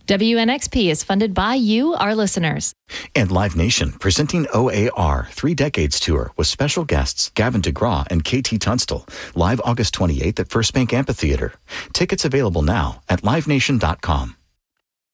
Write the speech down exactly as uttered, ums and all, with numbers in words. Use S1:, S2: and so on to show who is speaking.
S1: W N X P is funded by you, our listeners.
S2: And Live Nation, presenting O A R Three Decades Tour with special guests Gavin DeGraw and K T Tunstall, live August twenty-eighth at First Bank Amphitheater. Tickets available now at live nation dot com.